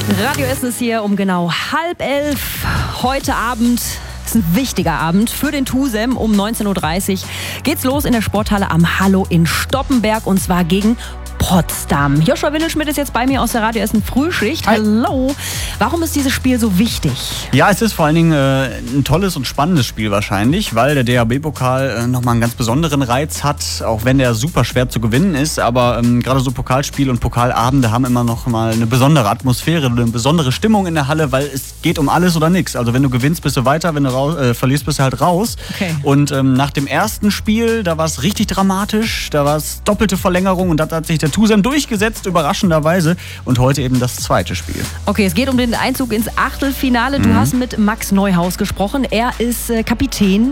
Radio Essen ist hier um genau 10:30. Heute Abend ist ein wichtiger Abend für den TuSem. Um 19:30 Uhr geht's los in der Sporthalle am Hallo in Stoppenberg und zwar gegen Potsdam. Joshua Windelschmidt ist jetzt bei mir aus der Radio Essen Frühschicht. Hi. Hallo. Warum ist dieses Spiel so wichtig? Ja, es ist vor allen Dingen ein tolles und spannendes Spiel wahrscheinlich, weil der DHB-Pokal nochmal einen ganz besonderen Reiz hat, auch wenn der super schwer zu gewinnen ist. Aber gerade so Pokalspiele und Pokalabende haben immer noch mal eine besondere Atmosphäre, eine besondere Stimmung in der Halle, weil es geht um alles oder nichts. Also wenn du gewinnst, bist du weiter, wenn du verlierst, bist du halt raus. Okay. Und nach dem ersten Spiel, da war es richtig dramatisch, da war es doppelte Verlängerung und da hat sich der TuSem durchgesetzt, überraschenderweise. Und heute eben das zweite Spiel. Okay, es geht um den Einzug ins Achtelfinale. Du hast mit Max Neuhaus gesprochen. Er ist Kapitän